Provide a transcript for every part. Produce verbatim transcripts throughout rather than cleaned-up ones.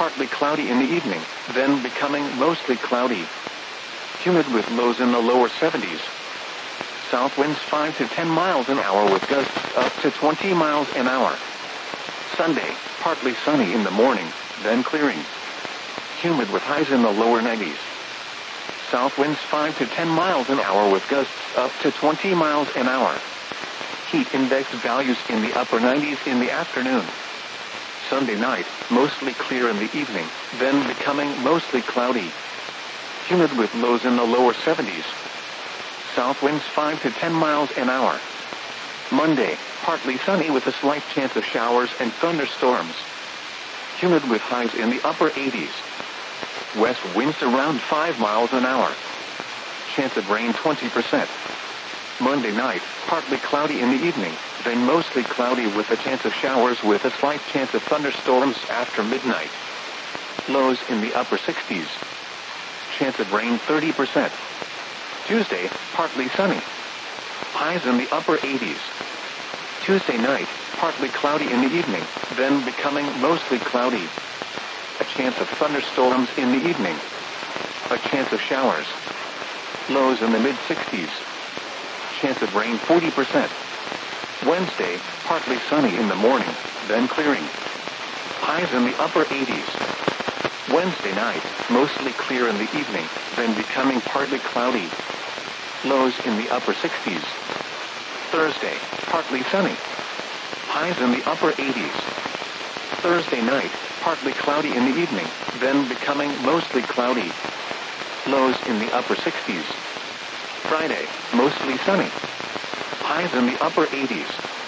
partly cloudy in the evening, then becoming mostly cloudy. Humid with lows in the lower seventies. South winds five to ten miles an hour with gusts up to twenty miles an hour. Sunday, partly sunny in the morning, then clearing. Humid with highs in the lower nineties. South winds five to ten miles an hour with gusts up to twenty miles an hour. Heat index values in the upper nineties in the afternoon. Sunday night, mostly clear in the evening, then becoming mostly cloudy. Humid with lows in the lower seventies. South winds five to ten miles an hour. Monday, partly sunny with a slight chance of showers and thunderstorms. Humid with highs in the upper eighties. West winds around five miles an hour. Chance of rain twenty percent. Monday night, partly cloudy in the evening, then mostly cloudy with a chance of showers with a slight chance of thunderstorms after midnight. Lows in the upper sixties. Chance of rain thirty percent. Tuesday, partly sunny. Highs in the upper eighties. Tuesday night, partly cloudy in the evening, then becoming mostly cloudy. A chance of thunderstorms in the evening. A chance of showers. Lows in the mid-sixties. Chance of rain forty percent. Wednesday, partly sunny in the morning, then clearing. Highs in the upper eighties. Wednesday night, mostly clear in the evening, then becoming partly cloudy. Lows in the upper sixties. Thursday, partly sunny. Highs in the upper eighties. Thursday night, partly cloudy in the evening, then becoming mostly cloudy. Lows in the upper sixties. Friday, mostly sunny. Highs in the upper eighties.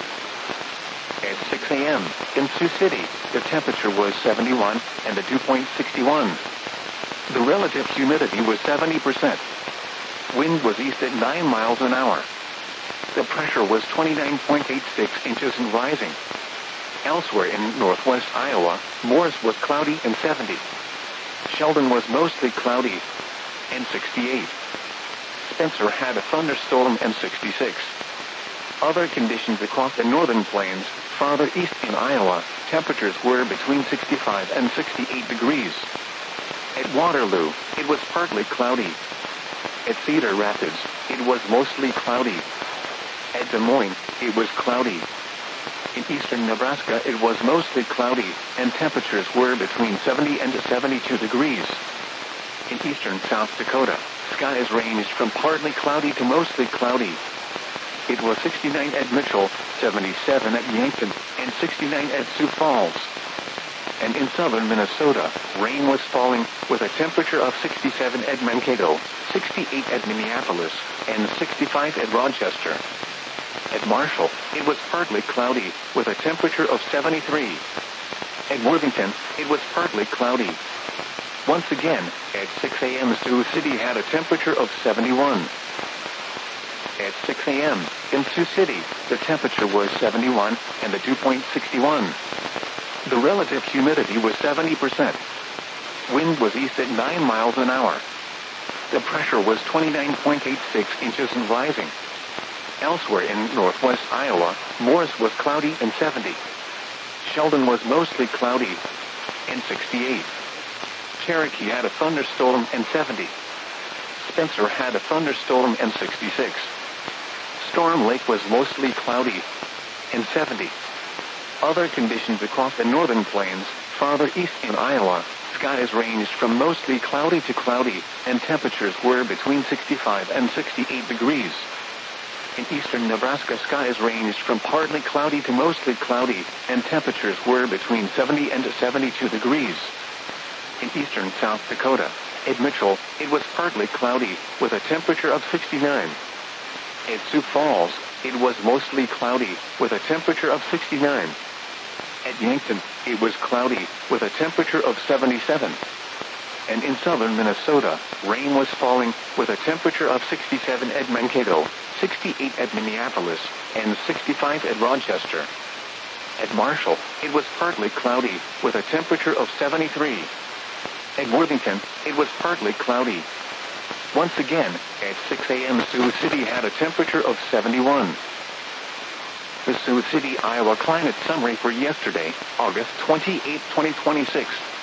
At six a.m. in Sioux City, the temperature was seventy-one and the dew point sixty-one. The relative humidity was seventy percent. Wind was east at nine miles an hour. The pressure was twenty-nine point eight six inches and rising. Elsewhere in northwest Iowa, Morris was cloudy and seventy. Sheldon was mostly cloudy and sixty-eight. Spencer had a thunderstorm and sixty-six. Other conditions across the northern plains, farther east in Iowa, temperatures were between sixty-five and sixty-eight degrees. At Waterloo, it was partly cloudy. At Cedar Rapids, it was mostly cloudy. At Des Moines, it was cloudy. In eastern Nebraska, it was mostly cloudy, and temperatures were between seventy and seventy-two degrees. In eastern South Dakota, skies ranged from partly cloudy to mostly cloudy. It was sixty-nine at Mitchell, seventy-seven at Yankton, and sixty-nine at Sioux Falls. And in southern Minnesota, rain was falling with a temperature of sixty-seven at Mankato, sixty-eight at Minneapolis, and sixty-five at Rochester. At Marshall, it was partly cloudy with a temperature of seventy-three. At Worthington, it was partly cloudy. Once again, at six a.m. Sioux City had a temperature of seventy-one. At six a.m. in Sioux City, the temperature was seventy-one and the dew point sixty-one. The relative humidity was seventy percent. Wind was east at nine miles an hour. The pressure was twenty-nine point eight six inches and rising. Elsewhere in northwest Iowa, Morris was cloudy and seventy. Sheldon was mostly cloudy and sixty-eight. Cherokee had a thunderstorm and seventy. Spencer had a thunderstorm and sixty-six. Storm Lake was mostly cloudy and seventy. Other conditions across the northern plains, farther east in Iowa, skies ranged from mostly cloudy to cloudy, and temperatures were between sixty-five and sixty-eight degrees. In eastern Nebraska, skies ranged from partly cloudy to mostly cloudy, and temperatures were between seventy and seventy-two degrees. In eastern South Dakota, at Mitchell, it was partly cloudy, with a temperature of sixty-nine. At Sioux Falls, it was mostly cloudy, with a temperature of sixty-nine. At Yankton, it was cloudy, with a temperature of seventy-seven. And in southern Minnesota, rain was falling, with a temperature of sixty-seven at Mankato, sixty-eight at Minneapolis, and sixty-five at Rochester. At Marshall, it was partly cloudy, with a temperature of seventy-three. At Worthington, it was partly cloudy. Once again, at six a.m. Sioux City had a temperature of seventy-one. The Sioux City, Iowa climate summary for yesterday, August twenty-eighth, twenty twenty-six.